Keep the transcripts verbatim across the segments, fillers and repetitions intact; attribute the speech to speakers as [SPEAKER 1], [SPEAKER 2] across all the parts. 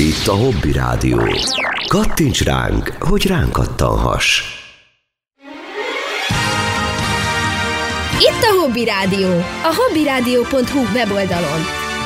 [SPEAKER 1] Itt a Hobby Rádió. Kattints ránk, hogy ránk kattanhass.
[SPEAKER 2] Itt a Hobby Rádió, a hobbyradio pont hu weboldalon.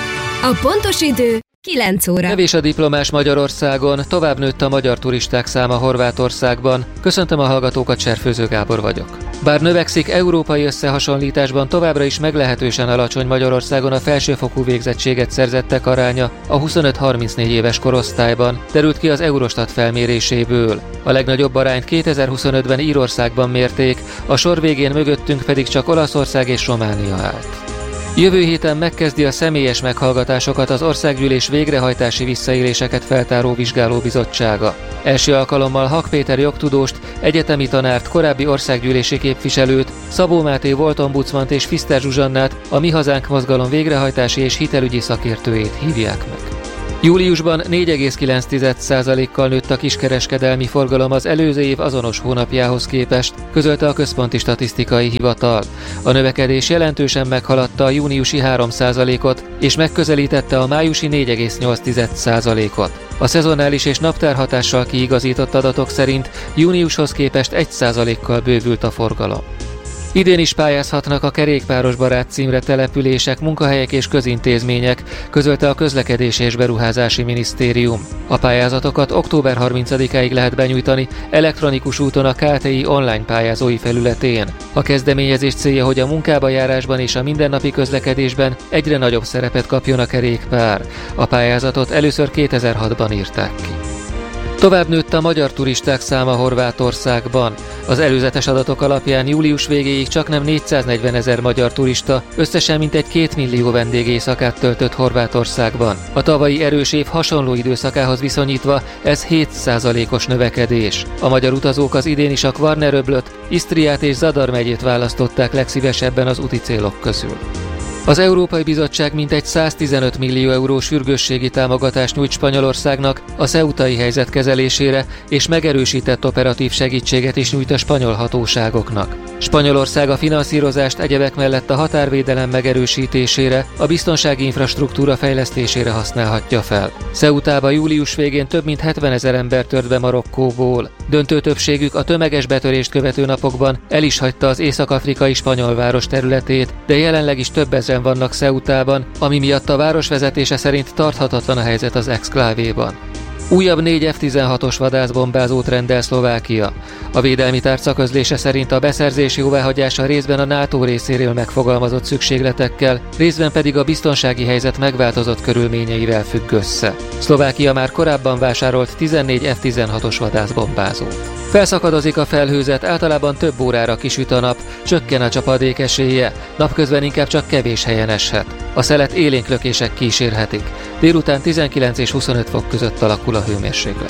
[SPEAKER 2] A pontos idő kilenc óra.
[SPEAKER 3] Kevés a diplomás Magyarországon, tovább nőtt a magyar turisták száma Horvátországban. Köszöntöm a hallgatókat, Cserfőző Gábor vagyok. Bár növekszik, európai összehasonlításban továbbra is meglehetősen alacsony Magyarországon a felsőfokú végzettséget szerzettek aránya a huszonöt-harmincnégy éves korosztályban, derült ki az Eurostat felméréséből. A legnagyobb arányt kétezer-huszonötben Írországban mérték, a sor végén mögöttünk pedig csak Olaszország és Románia állt. Jövő héten megkezdi a személyes meghallgatásokat az Országgyűlés végrehajtási visszaéléseket feltáró vizsgálóbizottsága. Első alkalommal Hak Péter jogtudóst, egyetemi tanárt, korábbi országgyűlési képviselőt, Szabó Máté volt ombudsmant és Fiszter Zsuzsannát, a Mi Hazánk mozgalom végrehajtási és hitelügyi szakértőjét hívják meg. Júliusban négy egész kilenc százalékkal nőtt a kiskereskedelmi forgalom az előző év azonos hónapjához képest, közölte a Központi Statisztikai Hivatal. A növekedés jelentősen meghaladta a júniusi három százalékot, és megközelítette a májusi négy egész nyolc százalékot. A szezonális és naptárhatással kiigazított adatok szerint júniushoz képest egy százalékkal bővült a forgalom. Idén is pályázhatnak a kerékpáros barát címre települések, munkahelyek és közintézmények, közölte a Közlekedési és Beruházási Minisztérium. A pályázatokat október harmincadikáig lehet benyújtani elektronikus úton a ká té i online pályázói felületén. A kezdeményezés célja, hogy a munkába járásban és a mindennapi közlekedésben egyre nagyobb szerepet kapjon a kerékpár. A pályázatot először kétezer-hatban írták ki. Tovább nőtt a magyar turisták száma Horvátországban. Az előzetes adatok alapján július végéig csaknem négyszáznegyvenezer magyar turista összesen mintegy két millió vendégéjszakát töltött Horvátországban. A tavalyi erős év hasonló időszakához viszonyítva ez hét százalékos növekedés. A magyar utazók az idén is a Kvarner-öblöt, Isztriát és Zadar megyét választották legszívesebben az úti célok közül. Az Európai Bizottság mintegy száztizenöt millió euró sürgősségi támogatást nyújt Spanyolországnak a ceutai helyzet kezelésére, és megerősített operatív segítséget is nyújt a spanyol hatóságoknak. Spanyolország a finanszírozást egyebek mellett a határvédelem megerősítésére, a biztonsági infrastruktúra fejlesztésére használhatja fel. Ceutába július végén több mint hetvenezer ember tört be Marokkóból. Döntő többségük a tömeges betörést követő napokban el is hagyta az észak-afrikai spanyol város területét, de jelenleg is több ezren vannak Ceutában, ami miatt a város vezetése szerint tarthatatlan a helyzet az exklávéban. Újabb négy ef tizenhatos vadászbombázót rendel Szlovákia. A védelmi tárca közlése szerint a beszerzés jóváhagyása részben a NATO részéről megfogalmazott szükségletekkel, részben pedig a biztonsági helyzet megváltozott körülményeivel függ össze. Szlovákia már korábban vásárolt tizennégy ef tizenhatos vadászbombázót. Felszakadozik a felhőzet, általában több órára kisüt a nap, csökken a csapadék esélye, napközben inkább csak kevés helyen eshet. A szelet élénk lökések kísérhetik. Délután tizenkilenc és huszonöt fok között alakul a hőmérséklet.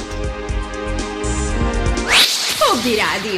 [SPEAKER 2] Hobby Rádió,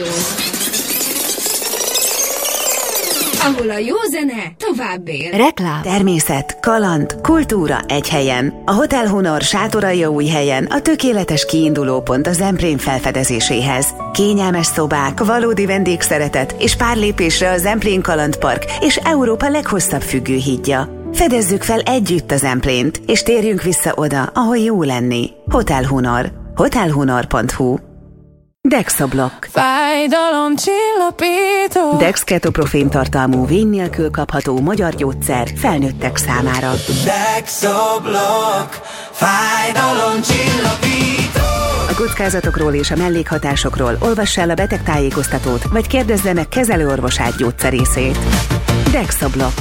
[SPEAKER 2] ahol a jó zene tovább él.
[SPEAKER 4] Reklám, természet, kaland, kultúra egy helyen. A Hotel Honor Sátoraljaújhelyen a tökéletes kiindulópont a Zemplén felfedezéséhez. Kényelmes szobák, valódi vendégszeretet és pár lépésre a Zemplén Kalandpark és Európa leghosszabb függőhídja. Fedezzük fel együtt a Zemplént, és térjünk vissza oda, ahol jó lenni. Hotel Honor. hotel honor pont hu. Dexablock.
[SPEAKER 5] Fájdalomcsillapító.
[SPEAKER 4] Dex ketoprofén tartalmú, vény nélkül kapható magyar gyógyszer felnőttek számára.
[SPEAKER 5] Dexablock. Fájdalomcsillapító.
[SPEAKER 4] A kockázatokról és a mellékhatásokról olvass el a betegtájékoztatót, vagy kérdezze meg kezelőorvosát gyógyszerészét. Dexablock.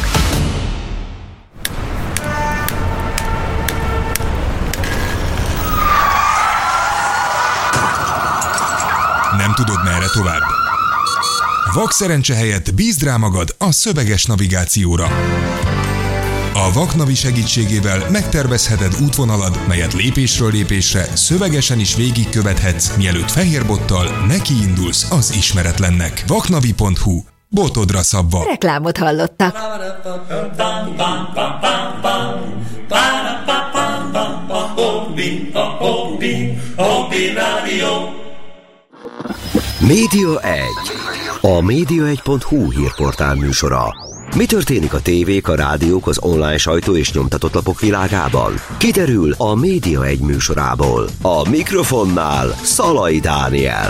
[SPEAKER 6] Nem tudod, merre tovább? Vak szerencse helyett bízd rá magad a szöveges navigációra. A Vaknavi segítségével megtervezheted útvonalad, melyet lépésről lépésre szövegesen is végigkövethetsz, mielőtt fehérbottal nekiindulsz az ismeretlennek. vaknavi pont hu. Botodra szabva.
[SPEAKER 4] Reklámot hallottak.
[SPEAKER 1] Média egy. A média egy pont hu hírportál műsora. Mi történik a tévék, a rádiók, az online sajtó és nyomtatott lapok világában? Kiderül a Média egy műsorából. A mikrofonnál Szalai Dániel.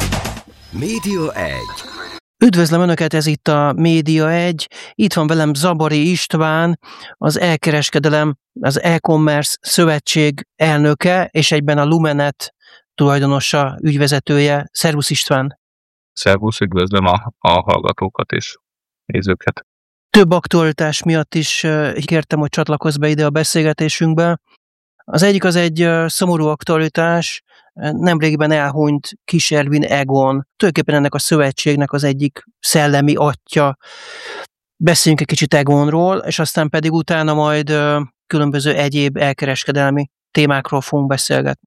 [SPEAKER 1] Média egy.
[SPEAKER 5] Üdvözlöm Önöket, ez itt a Média egy. Itt van velem Zabari István, az e-kereskedelem, az e-commerce szövetség elnöke, és egyben a Lumenet tulajdonosa, ügyvezetője. Szervusz István!
[SPEAKER 7] Szervusz, üdvözlöm a, a hallgatókat és nézőket.
[SPEAKER 5] Több aktualitás miatt is kértem, hogy csatlakozz be ide a beszélgetésünkbe. Az egyik az egy szomorú aktualitás, nemrégiben elhunyt Kis Ervin Egon, tulajdonképpen ennek a szövetségnek az egyik szellemi atya. Beszéljünk egy kicsit Egonról, és aztán pedig utána majd különböző egyéb elkereskedelmi témákról fogunk beszélgetni.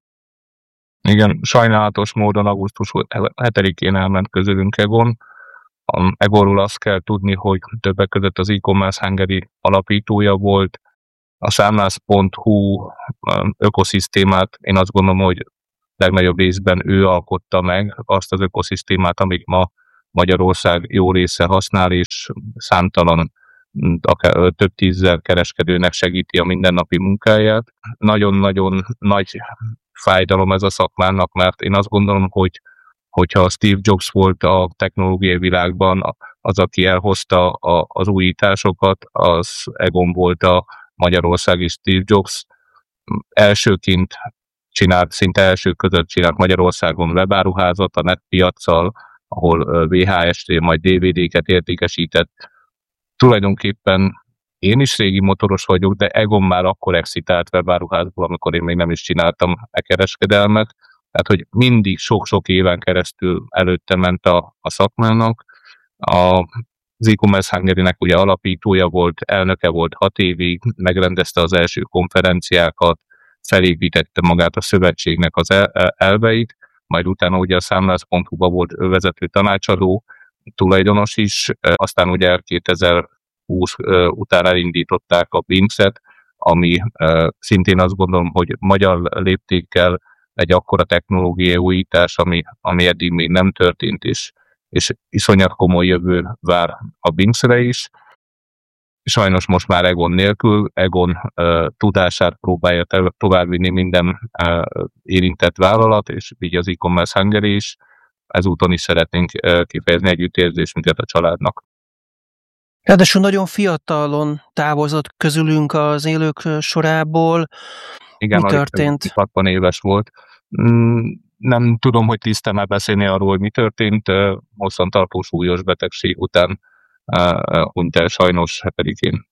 [SPEAKER 7] Igen, sajnálatos módon augusztus hetedikén elment közülünk Egon. A Egonról azt kell tudni, hogy többek között az e-commerce Hungary alapítója volt. A számlász pont hu ökoszisztémát én azt gondolom, hogy legnagyobb részben ő alkotta meg azt az ökoszisztémát, amit ma Magyarország jó része használ, és számtalan, akár több tízzer kereskedőnek segíti a mindennapi munkáját. Nagyon-nagyon nagy fájdalom ez a szakmának, mert én azt gondolom, hogy hogyha Steve Jobs volt a technológiai világban az, aki elhozta a, az újításokat, az Egon volt a magyarországi Steve Jobs. Elsőként csinált, szinte elsők között csinált Magyarországon webáruházat a netpiaccal, ahol vé há es té, majd dé vé dé-ket értékesített. Tulajdonképpen én is régi motoros vagyok, de Egon már akkor exitált webáruházból, amikor én még nem is csináltam e kereskedelmet. Tehát, hogy mindig sok-sok éven keresztül előtte ment a, a szakmának. A Az e-commerce Hungary-nek ugye alapítója volt, elnöke volt hat évig, megrendezte az első konferenciákat, felépítette magát a szövetségnek az elveit, majd utána ugye a számlász pont hu-ba volt vezető tanácsadó, tulajdonos is, aztán ugye kétezer-húsz után elindították a Bingset, ami szintén azt gondolom, hogy magyar léptékkel egy akkora technológiai újítás, ami, ami eddig még nem történt is, és iszonyat komoly jövő vár a Bingsre is. Sajnos most már Egon nélkül, Egon uh, tudását próbálja továbbvinni minden uh, érintett vállalat, és így az e-commerce Hungary is. Ezúton is szeretnénk uh, kifejezni együttérzésünket a családnak.
[SPEAKER 5] Ráadásul nagyon fiatalon távozott közülünk az élők sorából.
[SPEAKER 7] Igen,
[SPEAKER 5] mi történt?
[SPEAKER 7] hatvan éves volt. Mm, Nem tudom, hogy tisztán beszélni arról, hogy mi történt. Hosszantartó súlyos betegség után hunyt el sajnos hetedikén.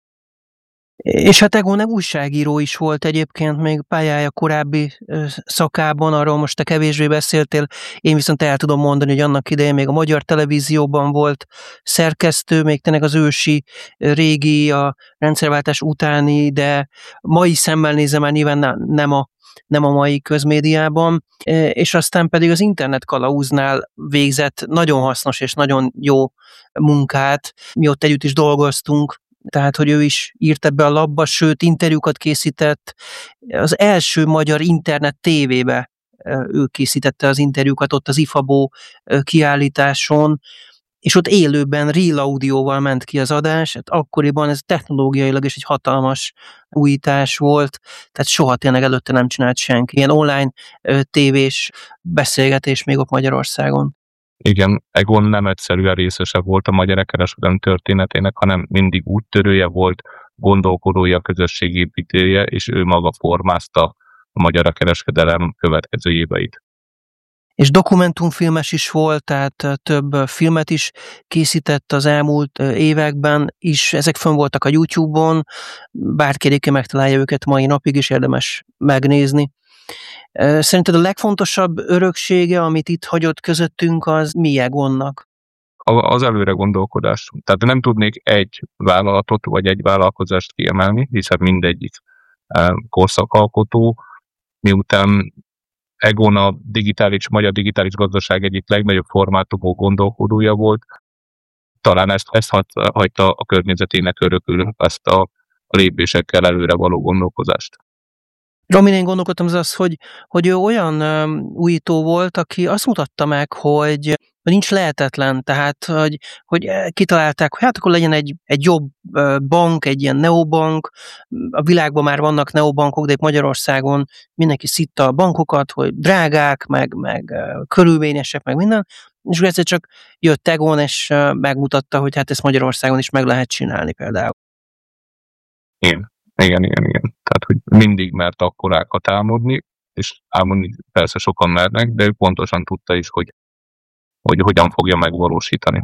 [SPEAKER 5] És hát Egon újságíró is volt egyébként még pályája korábbi szakában, arról most te kevésbé beszéltél, én viszont el tudom mondani, hogy annak idején még a Magyar Televízióban volt szerkesztő, még tényleg az ősi, régi, a rendszerváltás utáni, de mai szemmel nézem már nyilván nem a nem a mai közmédiában, és aztán pedig az internet kalauznál végzett nagyon hasznos és nagyon jó munkát. Mi ott együtt is dolgoztunk, tehát, hogy ő is írt ebbe a labba, sőt, interjúkat készített. Az első magyar internet tévébe ő készítette az interjúkat ott az Ifabó kiállításon, és ott élőben real audióval ment ki az adás, hát akkoriban ez technológiailag is egy hatalmas újítás volt, tehát soha tényleg előtte nem csinált senki. Ilyen online tévés beszélgetés még ott Magyarországon.
[SPEAKER 7] Igen, Egon nem egyszerűen részese volt a magyar kereskedelem történetének, hanem mindig úttörője volt, gondolkodója, közösségépítője, és ő maga formázta a magyar kereskedelem következő éveit.
[SPEAKER 5] És dokumentumfilmes is volt, tehát több filmet is készített az elmúlt években is, ezek fönn voltak a YouTube-on, bárki egyébként megtalálja őket mai napig is, érdemes megnézni. Szerinted a legfontosabb öröksége, amit itt hagyott közöttünk, az mi Egonnak?
[SPEAKER 7] Az előre gondolkodás. Tehát nem tudnék egy vállalatot vagy egy vállalkozást kiemelni, hiszen mindegyik korszakalkotó, miután Egon a digitális, magyar digitális gazdaság egyik legnagyobb formátumú gondolkodója volt. Talán ezt, ezt hagyta a környezetének örökül, ezt a lépésekkel előre való gondolkozást.
[SPEAKER 5] Amin én gondolkodtam, az az, hogy, hogy ő olyan um, újító volt, aki azt mutatta meg, hogy nincs lehetetlen, tehát hogy, hogy kitalálták, hogy hát akkor legyen egy, egy jobb bank, egy ilyen neobank, a világban már vannak neobankok, de itt Magyarországon mindenki szitta a bankokat, hogy drágák, meg, meg körülményesek, meg minden, és egyszer csak jött Egon, és megmutatta, hogy hát ezt Magyarországon is meg lehet csinálni például.
[SPEAKER 7] Igen, igen, igen, igen. Tehát, hogy mindig mert akkorákat álmodni, és álmodni persze sokan mernek, de ő pontosan tudta is, hogy, hogy hogyan fogja megvalósítani.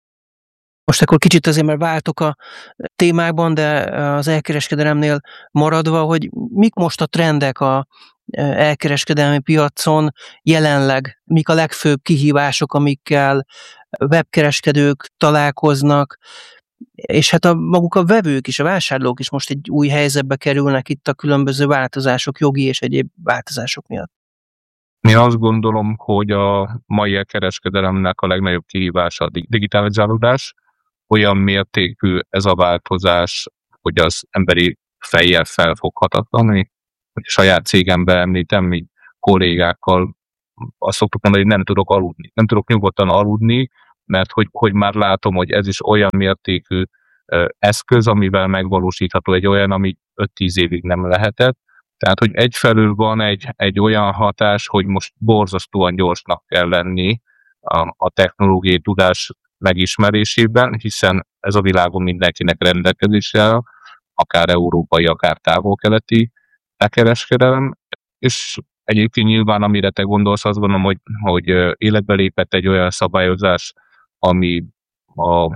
[SPEAKER 5] Most akkor kicsit azért már váltok a témákban, de az elkereskedelemnél maradva, hogy mik most a trendek a elkereskedelmi piacon jelenleg, mik a legfőbb kihívások, amikkel webkereskedők találkoznak, és hát a maguk a vevők is, a vásárlók is most egy új helyzetbe kerülnek itt a különböző változások, jogi és egyéb változások miatt.
[SPEAKER 7] Én azt gondolom, hogy a mai elkereskedelemnek a legnagyobb kihívása a digitalizálódás. Olyan mértékű ez a változás, hogy az emberi fejjel felfoghatatlan. Hogy a saját cégemben említem, mi kollégákkal azt szoktuk mondani, hogy nem tudok aludni. Nem tudok nyugodtan aludni, mert hogy, hogy már látom, hogy ez is olyan mértékű eszköz, amivel megvalósítható egy olyan, ami öt-tíz évig nem lehetett. Tehát, hogy egyfelől van egy, egy olyan hatás, hogy most borzasztóan gyorsnak kell lenni a, a technológiai tudás megismerésében, hiszen ez a világon mindenkinek rendelkezésre, akár európai, akár távol-keleti elkereskedelem, és egyébként nyilván, amire te gondolsz, azt gondolom, hogy, hogy életbe lépett egy olyan szabályozás, ami a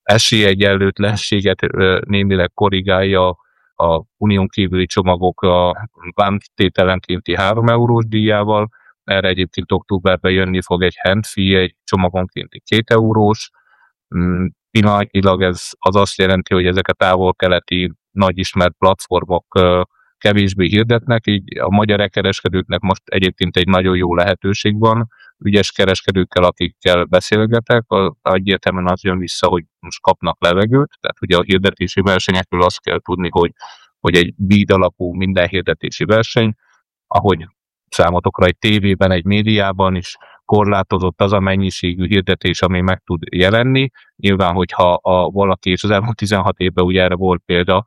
[SPEAKER 7] esélyegyenlőtlenséget némileg korrigálja, a unión kívüli csomagok a vámtételenkénti három eurós díjával, erre egyébként októberben jönni fog egy handfee, egy csomagonkénti két eurós. Pillanatnyilag ez az azt jelenti, hogy ezek a távol-keleti nagy ismert platformok kevésbé hirdetnek, így a magyar e-kereskedőknek most egyébként egy nagyon jó lehetőség van, ügyes kereskedőkkel, akikkel beszélgetek, egyértelműen az jön vissza, hogy most kapnak levegőt, tehát ugye a hirdetési versenyekről azt kell tudni, hogy, hogy egy bid alapú minden hirdetési verseny, ahogy számotokra egy tévében, egy médiában is korlátozott az a mennyiségű hirdetés, ami meg tud jelenni. Nyilván, hogyha a valaki, és az elmúlt tizenhat évben ugye erre volt példa,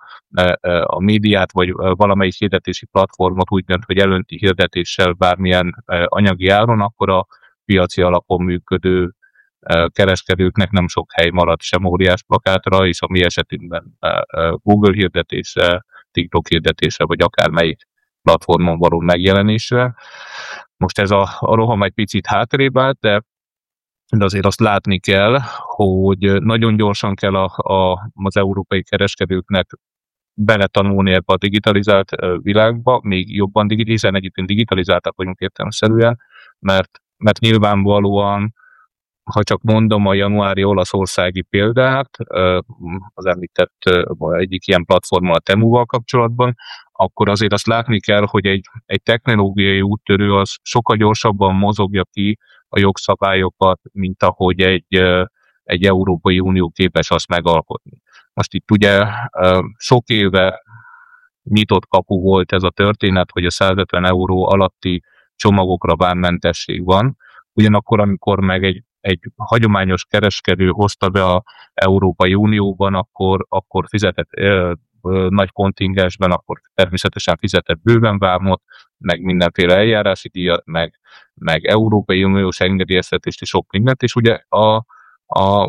[SPEAKER 7] a médiát vagy valamelyik hirdetési platformot úgy dönt, hogy elönti hirdetéssel bármilyen anyagi áron, akkor a piaci alapon működő kereskedőknek nem sok hely marad sem óriás plakátra, és a mi esetünkben Google hirdetésre, TikTok hirdetésre, vagy akármelyik platformon való megjelenésre. Most ez a, a roham egy picit hátrébb állt, de, de azért azt látni kell, hogy nagyon gyorsan kell a, a, az európai kereskedőknek beletanulni ebbe a digitalizált világba, még jobban digitalizálni, egyébként digitalizáltak vagyunk értelemszerűen, mert, mert nyilvánvalóan, ha csak mondom a januári olaszországi példát, az említett egyik ilyen platformmal, a Temuval kapcsolatban, akkor azért azt látni kell, hogy egy, egy technológiai úttörő az sokkal gyorsabban mozogja ki a jogszabályokat, mint ahogy egy, egy Európai Unió képes azt megalkotni. Most itt ugye sok éve nyitott kapu volt ez a történet, hogy a százötven euró alatti csomagokra vámmentesség van, ugyanakkor, amikor meg egy egy hagyományos kereskedő hozta be az Európai Unióban, akkor, akkor fizetett ö, ö, nagy kontingensben, akkor természetesen fizetett bőven vámot, meg mindenféle eljárási díjat, meg, meg Európai Uniós engedélyeztetést és sok mindent, és ugye a, a,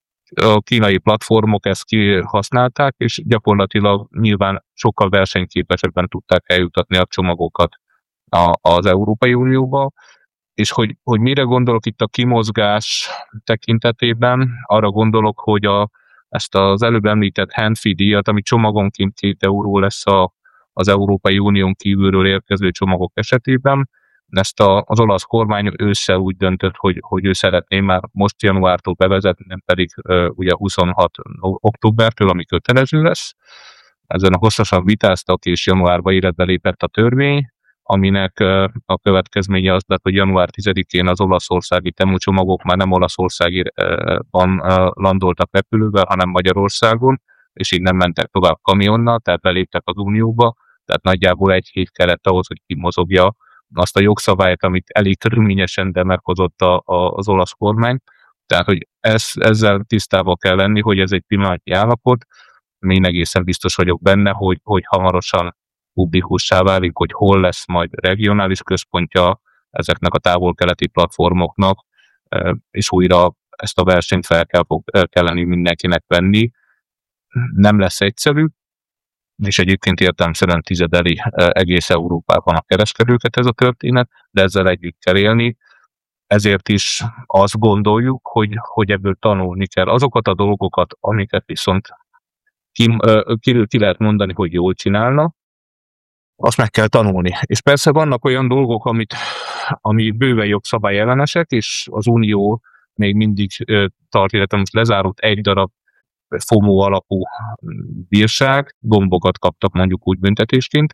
[SPEAKER 7] a kínai platformok ezt kihasználták, és gyakorlatilag nyilván sokkal versenyképesebben tudták eljutatni a csomagokat a, az Európai Unióba. És hogy, hogy mire gondolok itt a kimozgás tekintetében, arra gondolok, hogy a, ezt az előbb említett handfee díjat, ami csomagonként két euró lesz a, az Európai Unión kívülről érkező csomagok esetében, ezt a, az olasz kormány ősszel úgy döntött, hogy, hogy ő szeretné már most januártól bevezetni, nem pedig uh, ugye huszonhat októbertől, ami kötelező lesz. Ezen a hosszasan vitáztak, és januárban életbe lépett a törvény, aminek a következménye az lett, hogy január tizedikén az olaszországi Temu csomagok már nem Olaszországban landoltak repülővel, hanem Magyarországon, és így nem mentek tovább kamionnal, tehát beléptek az Unióba, tehát nagyjából egy hét kellett ahhoz, hogy kimozogja azt a jogszabályt, amit elég körülményesen, de meghozott a, a, az olasz kormány. Tehát, hogy ez, ezzel tisztában kell lenni, hogy ez egy pillanatnyi állapot. Én egészen biztos vagyok benne, hogy, hogy hamarosan publikussá válik, hogy hol lesz majd regionális központja ezeknek a távol-keleti platformoknak, és újra ezt a versenyt fel kell, kelleni mindenkinek venni. Nem lesz egyszerű, és egyébként értelemszerűen tizedeli egész Európában a kereskedőket ez a történet, de ezzel együtt kell élni. Ezért is azt gondoljuk, hogy, hogy ebből tanulni kell. Azokat a dolgokat, amiket viszont ki, ki, ki lehet mondani, hogy jól csinálna, azt meg kell tanulni. És persze vannak olyan dolgok, amit, ami bőven jogszabály ellenesek, és az Unió még mindig tart, illetve most lezárult egy darab FOMO alapú bírság, gombokat kaptak mondjuk úgy büntetésként,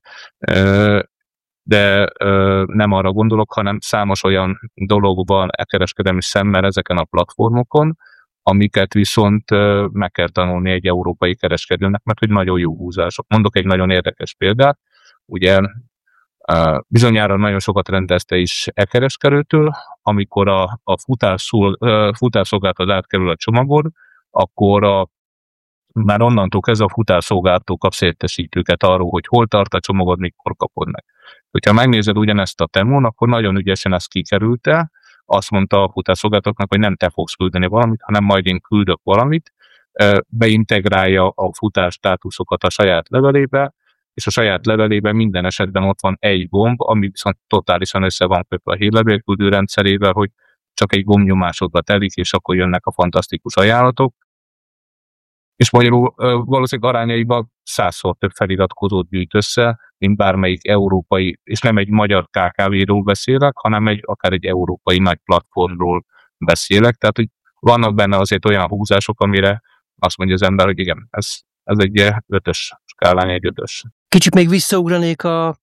[SPEAKER 7] de nem arra gondolok, hanem számos olyan dologban elkereskedelmi szemmel ezeken a platformokon, amiket viszont meg kell tanulni egy európai kereskedőnek, mert hogy nagyon jó húzások. Mondok egy nagyon érdekes példát, ugye bizonyára nagyon sokat rendezte is e-kereskedőtől, amikor a, a futárszolgáltató átkerül a csomagod, akkor a már onnantól kezdve a futárszolgáltató kapsz értesítőket arról, hogy hol tart a csomagod, mikor kapod meg. Hogyha megnézed ugyanezt a Temón, akkor nagyon ügyesen ezt kikerülte, azt mondta a futárszolgáltatóknak, hogy nem te fogsz küldeni valamit, hanem majd én küldök valamit, beintegrálja a futár státuszokat a saját levelébe, és a saját levelében minden esetben ott van egy gomb, ami viszont totálisan össze van kötve a hírlevélküldő rendszerével, hogy csak egy gombnyomásodra telik, és akkor jönnek a fantasztikus ajánlatok. És magyarul valószínűleg arányaiban százszor több feliratkozót gyűjt össze, mint bármelyik európai, és nem egy magyar ká ká vé-ről beszélek, hanem egy, akár egy európai nagy platformról beszélek. Tehát, hogy vannak benne azért olyan húzások, amire azt mondja az ember, hogy igen, ez, ez egy ötös skálán, egy ötös.
[SPEAKER 5] Kicsit még visszaugranék a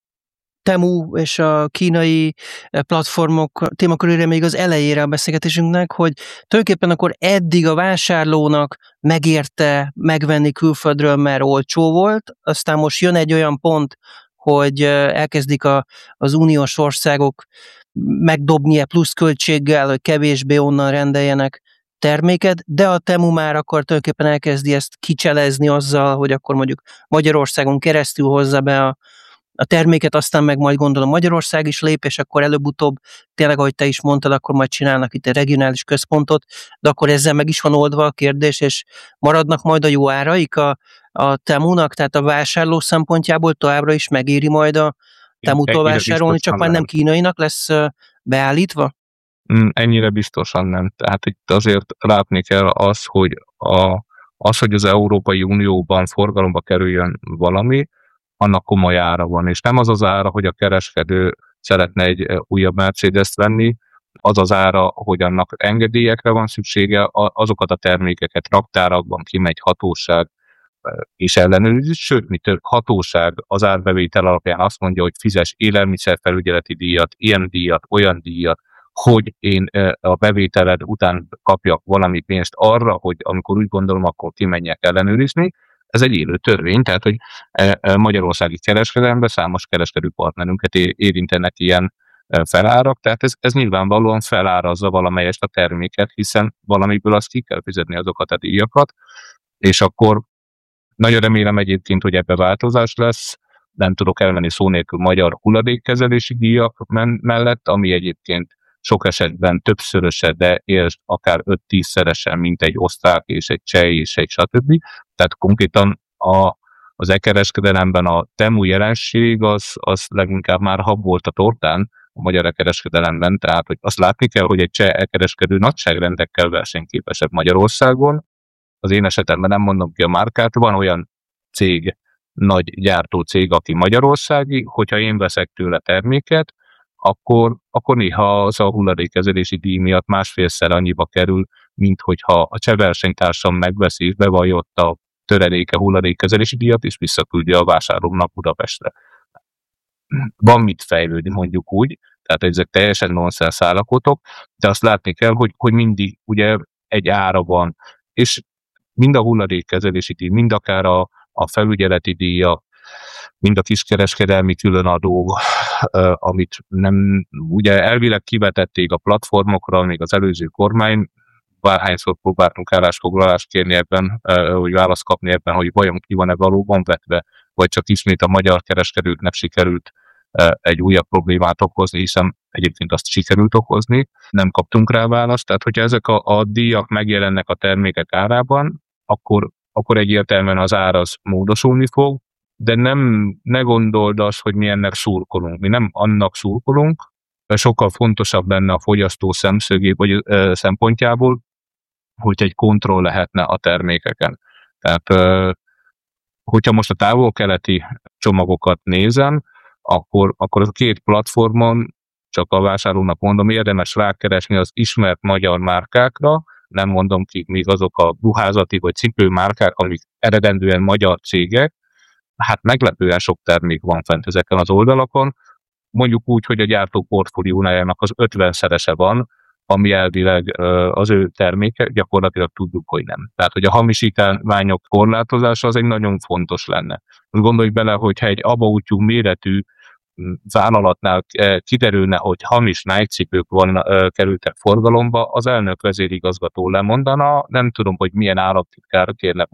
[SPEAKER 5] Temu és a kínai platformok témakörére még az elejére a beszélgetésünknek, hogy tulajdonképpen akkor eddig a vásárlónak megérte megvenni külföldről, mert olcsó volt, aztán most jön egy olyan pont, hogy elkezdik a, az uniós országok megdobni pluszköltséggel, hogy kevésbé onnan rendeljenek terméket, de a Temu már akkor tulajdonképpen elkezdi ezt kicselezni azzal, hogy akkor mondjuk Magyarországon keresztül hozza be a a terméket, aztán meg majd gondolom Magyarország is lép, és akkor előbb-utóbb, tényleg, ahogy te is mondtad, akkor majd csinálnak itt egy regionális központot, de akkor ezzel meg is van oldva a kérdés, és maradnak majd a jó áraik a, a Temunak, tehát a vásárló szempontjából továbbra is megéri majd a Temutól vásárolni, csak már nem kínainak lesz beállítva?
[SPEAKER 7] Ennyire biztosan nem. Tehát itt azért látni kell az, hogy, a, az, hogy az Európai Unióban forgalomba kerüljön valami, annak komoly ára van, és nem az az ára, hogy a kereskedő szeretne egy újabb Mercedes-t venni, az az ára, hogy annak engedélyekre van szüksége, azokat a termékeket raktárakban kimegy hatóság és ellenőriz, sőt, mi több hatóság az árbevétel alapján azt mondja, hogy fizes élelmiszerfelügyeleti díjat, ilyen díjat, olyan díjat, hogy én a bevételed után kapjak valami pénzt arra, hogy amikor úgy gondolom, akkor kimenjek ellenőrizni. Ez egy élő törvény, tehát hogy magyarországi kereskedelemben számos kereskedő partnerünket érintenek ilyen felárak, tehát ez, ez nyilvánvalóan felárazza valamelyest a terméket, hiszen valamiből azt ki kell fizetni azokat a díjakat, és akkor nagyon remélem egyébként, hogy ebbe változás lesz, nem tudok elmenni szó nélkül magyar hulladékkezelési díjak mellett, ami egyébként sok esetben többszöröse, de értsd akár öt-tízszeresen, mint egy osztrák és egy cseh és egy stb. Tehát konkrétan a, az e-kereskedelemben a Temu jelenség az, az leginkább már hab volt a tortán a magyar e-kereskedelemben, tehát hogy azt látni kell, hogy egy cseh e-kereskedő nagyságrendekkel versenyképesebb Magyarországon. Az én esetemben nem mondom ki a márkát, van olyan cég, nagy gyártó cég, aki magyarországi, hogyha én veszek tőle terméket, akkor, akkor néha az a hulladékkezelési díj miatt másfélszer annyiba kerül, mint hogyha a cseh versenytársam megveszi és bevallja ott a töredéke hulladékkezelési díjat, és visszaküldje a vásárlónak Budapestre. Van mit fejlődni, mondjuk úgy, tehát ezek teljesen nonsens állapotok, de azt látni kell, hogy, hogy mindig ugye egy ára van, és mind a hulladékkezelési díj, mind akár a, a felügyeleti díja, mind a kiskereskedelmi különadó, amit nem, ugye elvileg kivetették a platformokra, még az előző kormány, bárhányszor próbáltunk állásfoglalást kérni ebben, hogy választ kapni ebben, hogy vajon ki van-e valóban vetve, vagy csak ismét a magyar kereskedőknek sikerült egy újabb problémát okozni, hiszen egyébként azt sikerült okozni, nem kaptunk rá választ. Tehát, hogyha ezek a, a díjak megjelennek a termékek árában, akkor, akkor egyértelműen az ár az módosulni fog, de nem, ne gondold azt, hogy mi ennek szurkolunk. Mi nem annak szurkolunk, sokkal fontosabb lenne a fogyasztó szemszögé, vagy ö, szempontjából, hogy egy kontroll lehetne a termékeken. Tehát, ö, hogyha most a távol-keleti csomagokat nézem, akkor, akkor a két platformon, csak a vásárlónak mondom, érdemes rákeresni az ismert magyar márkákra, nem mondom ki, még azok a ruházati vagy cipőmárkák, amik eredendően magyar cégek, hát meglepően sok termék van fent ezeken az oldalakon, mondjuk úgy, hogy a gyártó portfóliójának az ötvenszerese van, ami elvileg az ő terméke, gyakorlatilag tudjuk, hogy nem. Tehát, hogy a hamisítványok korlátozása az egy nagyon fontos lenne. Gondolj bele, hogyha egy abaútjú méretű vállalatnál kiderülne, hogy hamis Nike cipők van, kerültek forgalomba, az elnök vezérigazgató lemondana, nem tudom, hogy milyen államtitkár kérne